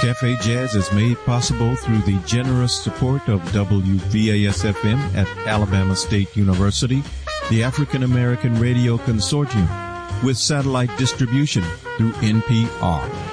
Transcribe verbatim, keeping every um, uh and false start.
Cafe Jazz is made possible through the generous support of W V A S F M at Alabama State University, the African American Radio Consortium, with satellite distribution through N P R.